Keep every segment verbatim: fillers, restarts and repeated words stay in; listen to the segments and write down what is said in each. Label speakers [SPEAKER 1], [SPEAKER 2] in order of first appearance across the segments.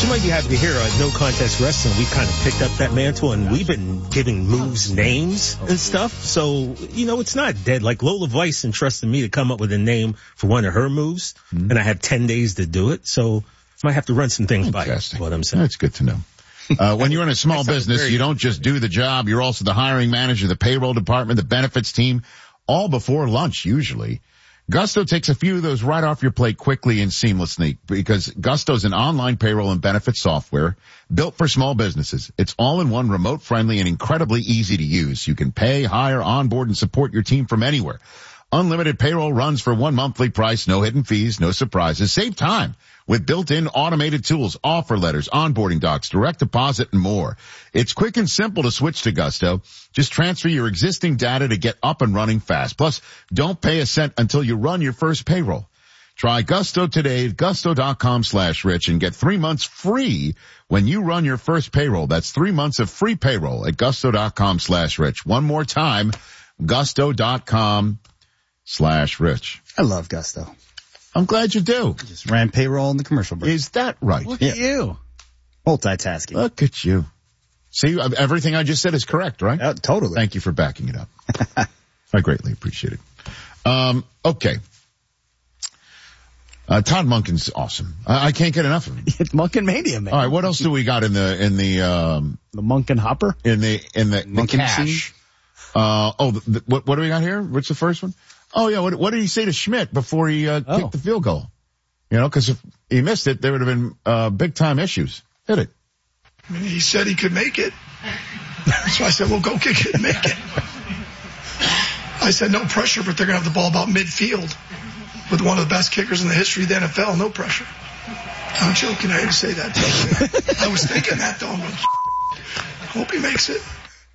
[SPEAKER 1] You might be happy to hear uh, No Contest Wrestling. We kind of picked up that mantle, and we've been giving moves names and stuff. So, you know, it's not dead. Like Lola Vice entrusted me to come up with a name for one of her moves, mm-hmm. and I have ten days to do it. So I might have to run some things by you, what I'm saying.
[SPEAKER 2] That's good to know. Uh, when you're in a small business, you don't just do the job. You're also the hiring manager, the payroll department, the benefits team, all before lunch usually. Gusto takes a few of those right off your plate quickly and seamlessly because Gusto's an online payroll and benefits software built for small businesses. It's all in one, remote friendly, and incredibly easy to use. You can pay, hire, onboard, and support your team from anywhere. Unlimited payroll runs for one monthly price, no hidden fees, no surprises. Save time with built-in automated tools, offer letters, onboarding docs, direct deposit, and more. It's quick and simple to switch to Gusto. Just transfer your existing data to get up and running fast. Plus, don't pay a cent until you run your first payroll. Try Gusto today at gusto.com slash rich and get three months free when you run your first payroll. That's three months of free payroll at gusto.com slash rich. One more time, gusto.com slash rich.
[SPEAKER 3] I love Gusto.
[SPEAKER 2] I'm glad you do.
[SPEAKER 3] Just ran payroll in the commercial break.
[SPEAKER 2] Is that right?
[SPEAKER 3] Look yeah. at you. Multitasking.
[SPEAKER 2] Look at you. See, everything I just said is correct, right?
[SPEAKER 3] Uh, totally.
[SPEAKER 2] Thank you for backing it up. I greatly appreciate it. Um, okay. Uh, Todd Monken's awesome. I, I can't get enough of him.
[SPEAKER 3] It's Monken Mania, man.
[SPEAKER 2] All right, what else do we got in the, in the, um,
[SPEAKER 3] the Monken Hopper?
[SPEAKER 2] In the, in the, the cash. Uh, oh, the, the, what, what do we got here? What's the first one? Oh, yeah, what, what did he say to Schmidt before he uh, oh. kicked the field goal? You know, because if he missed it, there would have been uh, big-time issues. Hit it.
[SPEAKER 4] I mean, he said he could make it. So I said, well, go kick it and make it. I said, no pressure, but they're going to have the ball about midfield with one of the best kickers in the history of the N F L. No pressure. I'm joking. I had to say that. I was thinking that, though. I'm going, hope he makes it.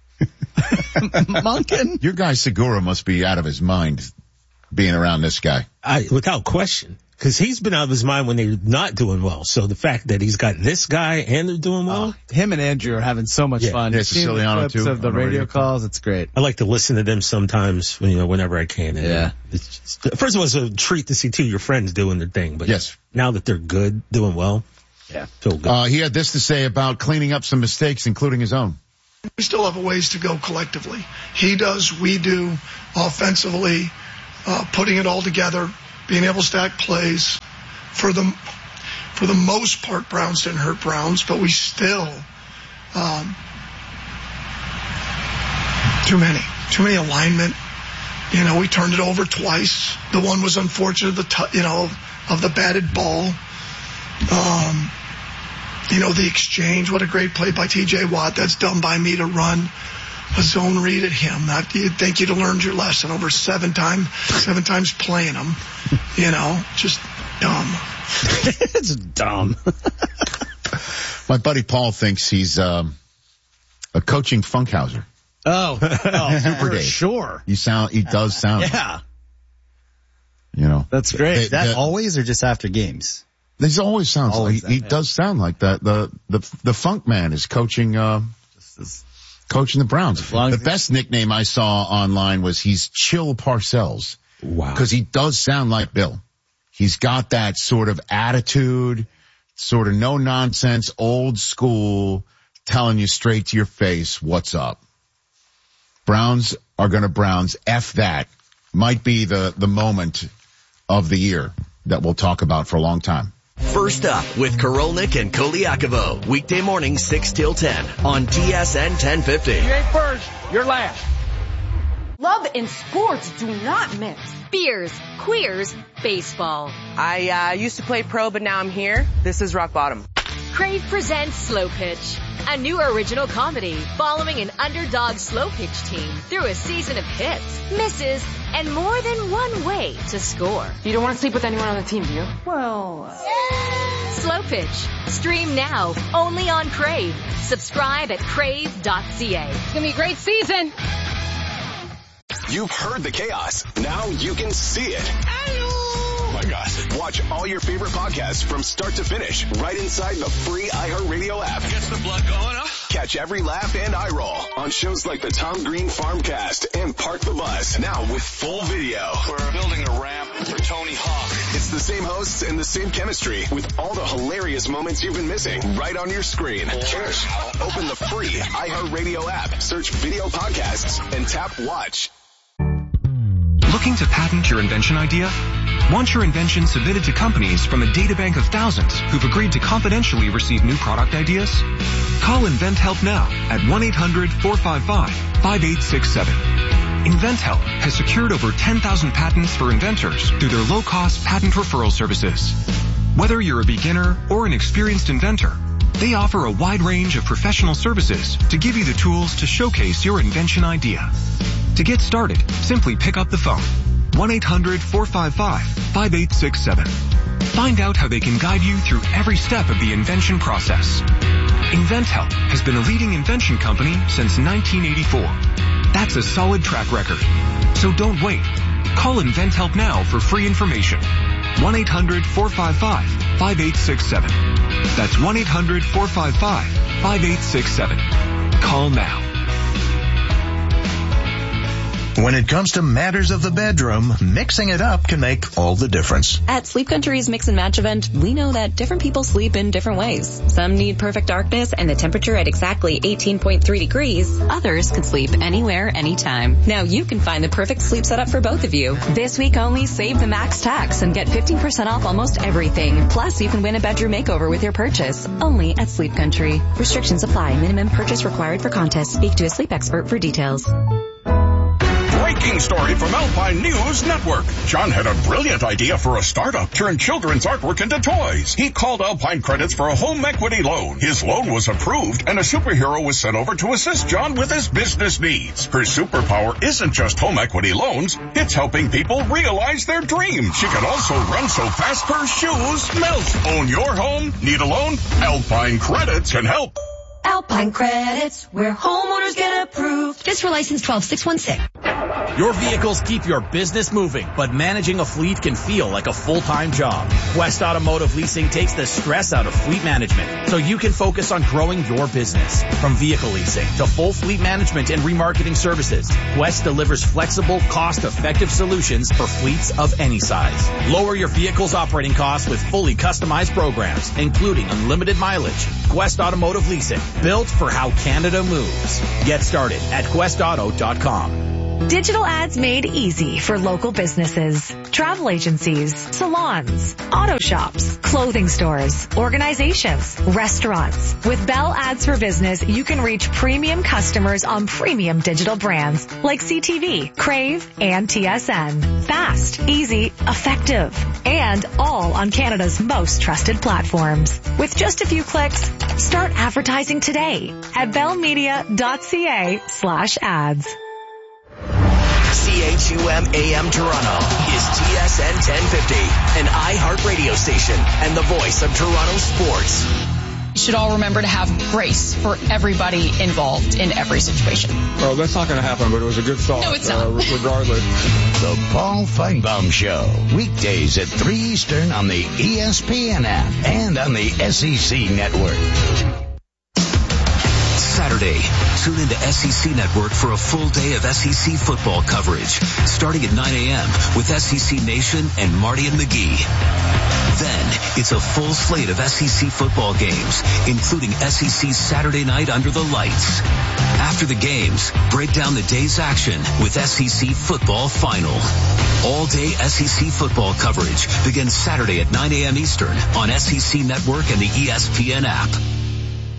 [SPEAKER 3] Monken.
[SPEAKER 2] Your guy Segura must be out of his mind being around this guy.
[SPEAKER 1] I, without question. Because he's been out of his mind when they're not doing well. So the fact that he's got this guy and they're doing well.
[SPEAKER 3] Oh, him and Andrew are having so much
[SPEAKER 1] yeah.
[SPEAKER 3] fun.
[SPEAKER 2] Yeah, Siciliano
[SPEAKER 3] clips
[SPEAKER 2] too.
[SPEAKER 3] Of the radio, radio calls. It's great.
[SPEAKER 1] I like to listen to them sometimes, you know, whenever I can. And
[SPEAKER 3] yeah.
[SPEAKER 1] It's just, first of all, it's a treat to see two of your friends doing their thing. But
[SPEAKER 2] yes.
[SPEAKER 1] Now that they're good, doing well.
[SPEAKER 3] Yeah.
[SPEAKER 1] Feel good.
[SPEAKER 2] Uh, he had this to say about cleaning up some mistakes, including his own.
[SPEAKER 4] We still have a ways to go collectively. He does, we do, offensively, uh, putting it all together, being able to stack plays. For the, for the most part, Browns didn't hurt Browns, but we still, um, too many, too many alignment. You know, we turned it over twice. The one was unfortunate, the t- you know, of the batted ball. Um, You know, the exchange, what a great play by T J Watt. That's done by me to run a zone read at him. That, you'd think you'd have learned your lesson over seven time, seven times playing him. You know, just dumb.
[SPEAKER 3] It's dumb.
[SPEAKER 2] My buddy Paul thinks he's um, a coaching Funkhauser.
[SPEAKER 3] Oh, oh
[SPEAKER 2] Super
[SPEAKER 3] for
[SPEAKER 2] Dave.
[SPEAKER 3] Sure.
[SPEAKER 2] He sound, he does sound.
[SPEAKER 3] Yeah.
[SPEAKER 2] Like, you know,
[SPEAKER 3] that's great.
[SPEAKER 2] They,
[SPEAKER 3] that
[SPEAKER 2] they,
[SPEAKER 3] always or just after games?
[SPEAKER 2] This always sounds
[SPEAKER 3] always
[SPEAKER 2] like, he, he
[SPEAKER 3] that, yeah.
[SPEAKER 2] does sound like that. The, the, the Funk Man is coaching, uh, coaching the Browns. The best nickname I saw online was he's Chill Parcells.
[SPEAKER 1] Wow.
[SPEAKER 2] Cause he does sound like Bill. He's got that sort of attitude, sort of no nonsense, old school, telling you straight to your face what's up. Browns are gonna Browns. F that. Might be the, the moment of the year that we'll talk about for a long time.
[SPEAKER 5] First up with Korolnik and Koliakovo. Weekday morning six till ten on T S N ten fifty.
[SPEAKER 6] You ain't first, you're last.
[SPEAKER 7] Love and sports do not mix.
[SPEAKER 8] Beers, queers, baseball.
[SPEAKER 9] I uh, used to play pro, but now I'm here. This is rock bottom.
[SPEAKER 8] Crave presents Slow Pitch, a new original comedy following an underdog slow pitch team through a season of hits, misses, and more than one way to score.
[SPEAKER 7] You don't want to sleep with anyone on the team, do you?
[SPEAKER 8] Well, uh... Slow Pitch. Stream now, only on Crave. Subscribe at crave dot c a.
[SPEAKER 7] It's gonna be a great season.
[SPEAKER 10] You've heard the chaos. Now you can see it. my God. Watch all your favorite podcasts from start to finish right inside the free iHeartRadio app.
[SPEAKER 11] Gets the blood going up.
[SPEAKER 10] Catch every laugh and eye roll on shows like the Tom Green Farmcast and Park the Bus. Now with full video.
[SPEAKER 11] We're building a ramp for Tony Hawk.
[SPEAKER 10] It's the same hosts and the same chemistry with all the hilarious moments you've been missing right on your screen. Cheers. Open the free iHeartRadio app, search video podcasts, and tap watch.
[SPEAKER 12] Looking to patent your invention idea? Want your invention submitted to companies from a databank of thousands who've agreed to confidentially receive new product ideas? Call InventHelp now at one eight hundred four five five five eight six seven. InventHelp has secured over ten thousand patents for inventors through their low-cost patent referral services. Whether you're a beginner or an experienced inventor, they offer a wide range of professional services to give you the tools to showcase your invention idea. To get started, simply pick up the phone. one eight hundred four five five five eight six seven. Find out how they can guide you through every step of the invention process. InventHelp has been a leading invention company since nineteen eighty-four. That's a solid track record. So don't wait. Call InventHelp now for free information. one eight hundred four five five five eight six seven. That's one eight hundred four five five five eight six seven. Call now.
[SPEAKER 13] When it comes to matters of the bedroom, mixing it up can make all the difference.
[SPEAKER 14] At Sleep Country's Mix and Match event, we know that different people sleep in different ways. Some need perfect darkness and the temperature at exactly eighteen point three degrees. Others can sleep anywhere, anytime. Now you can find the perfect sleep setup for both of you. This week only, save the max tax and get fifteen percent off almost everything. Plus, you can win a bedroom makeover with your purchase. Only at Sleep Country. Restrictions apply. Minimum purchase required for contest. Speak to a sleep expert for details.
[SPEAKER 15] Breaking story from Alpine News Network. John had a brilliant idea for a startup, turn children's artwork into toys. He called Alpine Credits for a home equity loan. His loan was approved, and a superhero was sent over to assist John with his business needs. Her superpower isn't just home equity loans, it's helping people realize their dreams. She can also run so fast her shoes melt. Own your home? Need a loan? Alpine Credits can help.
[SPEAKER 16] Alpine Credits, where homeowners get approved. Just for license twelve six one six.
[SPEAKER 17] Your vehicles keep your business moving, but managing a fleet can feel like a full-time job. Quest Automotive Leasing takes the stress out of fleet management, so you can focus on growing your business. From vehicle leasing to full fleet management and remarketing services, Quest delivers flexible, cost-effective solutions for fleets of any size. Lower your vehicle's operating costs with fully customized programs, including unlimited mileage. Quest Automotive Leasing, built for how Canada moves. Get started at quest auto dot com.
[SPEAKER 18] Digital ads made easy for local businesses, travel agencies, salons, auto shops, clothing stores, organizations, restaurants. With Bell Ads for Business, you can reach premium customers on premium digital brands like C T V, Crave, and T S N. Fast, easy, effective, and all on Canada's most trusted platforms. With just a few clicks, start advertising today at bellmedia.ca slash ads.
[SPEAKER 5] C H U M A M Toronto is T S N ten fifty, an iHeart radio station and the voice of Toronto sports.
[SPEAKER 19] You should all remember to have grace for everybody involved in every situation.
[SPEAKER 20] Well, that's not going to happen, but it was a good thought.
[SPEAKER 19] No, it's not.
[SPEAKER 20] Uh, regardless.
[SPEAKER 21] The Paul Feinbaum Show, weekdays at three Eastern on the E S P N app and on the S E C network.
[SPEAKER 22] Saturday, tune into S E C Network for a full day of S E C football coverage, starting at nine a.m. with S E C Nation and Marty and McGee. Then, it's a full slate of S E C football games, including S E C Saturday Night Under the Lights. After the games, break down the day's action with S E C Football Final. All-day S E C football coverage begins Saturday at nine a.m. Eastern on S E C Network and the E S P N app.